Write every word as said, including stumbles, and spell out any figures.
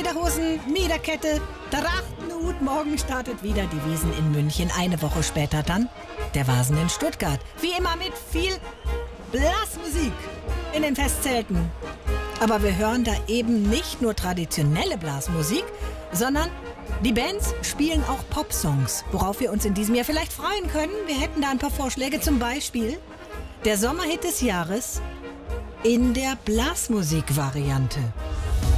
Lederhosen, Miederkette, Trachtenhut. Morgen startet wieder die Wiesn in München. Eine Woche später dann der Vasen in Stuttgart. Wie immer mit viel Blasmusik in den Festzelten. Aber wir hören da eben nicht nur traditionelle Blasmusik, sondern die Bands spielen auch Popsongs, worauf wir uns in diesem Jahr vielleicht freuen können. Wir hätten da ein paar Vorschläge, zum Beispiel der Sommerhit des Jahres in der Blasmusik-Variante.